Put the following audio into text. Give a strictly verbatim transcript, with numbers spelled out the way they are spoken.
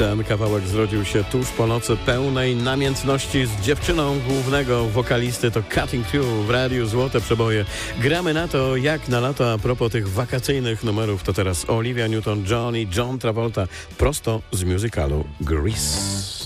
Ten kawałek zrodził się tuż po nocy pełnej namiętności z dziewczyną głównego wokalisty. To Cutting Through w Radiu Złote Przeboje. Gramy na to jak na lato. A propos tych wakacyjnych numerów, to teraz Olivia Newton-John i John Travolta prosto z musicalu Grease.